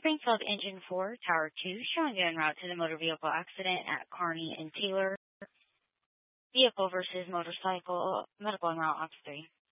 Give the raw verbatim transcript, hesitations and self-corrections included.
Springfield Engine four, Tower two, showing you en route to the motor vehicle accident at Kearney and Taylor. Vehicle versus motorcycle, medical en route, Ops three.